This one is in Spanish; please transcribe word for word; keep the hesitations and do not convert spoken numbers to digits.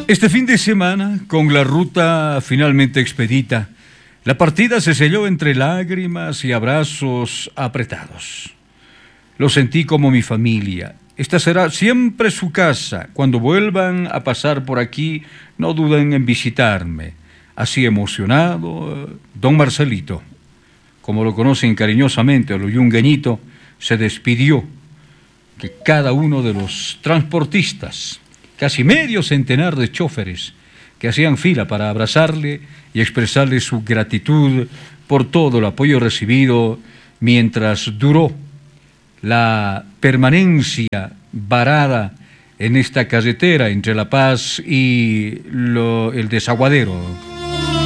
Este fin de semana, con la ruta finalmente expedita, la partida se selló entre lágrimas y abrazos apretados. Lo sentí como mi familia. Esta será siempre su casa. Cuando vuelvan a pasar por aquí, no duden en visitarme. Así emocionado, don Marcelito, como lo conocen cariñosamente, o lo yungueñito, se despidió que cada uno de los transportistas, casi medio centenar de choferes que hacían fila para abrazarle y expresarle su gratitud por todo el apoyo recibido mientras duró la permanencia varada en esta carretera entre La Paz y lo, el Desaguadero.